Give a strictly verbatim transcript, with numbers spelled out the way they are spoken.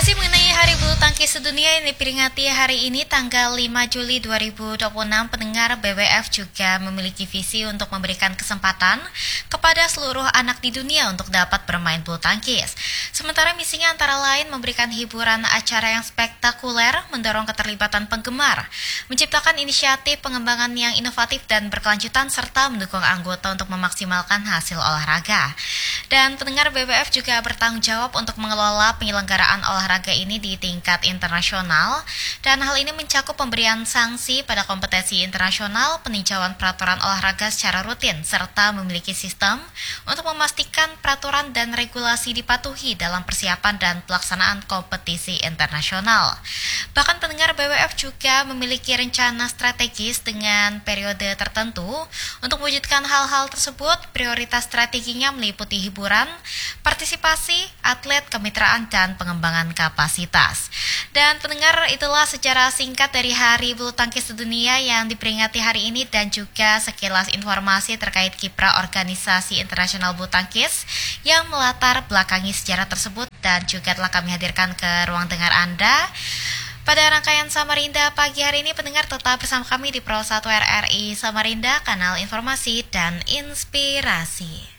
Masih mengenai Hari Bulu Tangkis Sedunia yang diperingati hari ini tanggal lima Juli dua ribu dua puluh enam, pendengar B W F juga memiliki visi untuk memberikan kesempatan kepada seluruh anak di dunia untuk dapat bermain bulu tangkis. Sementara misinya antara lain memberikan hiburan acara yang spektakuler, mendorong keterlibatan penggemar, menciptakan inisiatif pengembangan yang inovatif dan berkelanjutan, serta mendukung anggota untuk memaksimalkan hasil olahraga. Dan pendengar B W F juga bertanggung jawab untuk mengelola penyelenggaraan olahraga ini di tingkat internasional, dan hal ini mencakup pemberian sanksi pada kompetisi internasional, peninjauan peraturan olahraga secara rutin, serta memiliki sistem untuk memastikan peraturan dan regulasi dipatuhi dalam persiapan dan pelaksanaan kompetisi internasional. Bahkan pendengar B W F juga memiliki rencana strategis dengan periode tertentu untuk mewujudkan hal-hal tersebut. Prioritas strateginya meliputi hiburan, partisipasi, atlet, kemitraan, dan pengembangan kapasitas. Dan pendengar, itulah secara singkat dari Hari Bulu Tangkis Sedunia yang diperingati hari ini, dan juga sekilas informasi terkait kiprah organisasi internasional bulu tangkis yang melatar belakangi sejarah tersebut, dan juga telah kami hadirkan ke ruang dengar Anda. Pada rangkaian Samarinda pagi hari ini, pendengar tetap bersama kami di Pro satu R R I Samarinda, kanal informasi dan inspirasi.